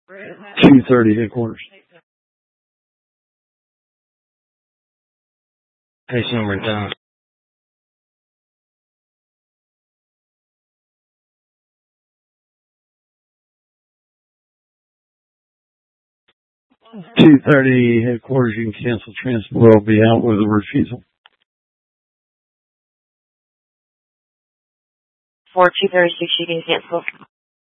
230 headquarters. Case number and time. 230 headquarters, you can cancel transport. Will be out with a refusal. 4236, you can cancel.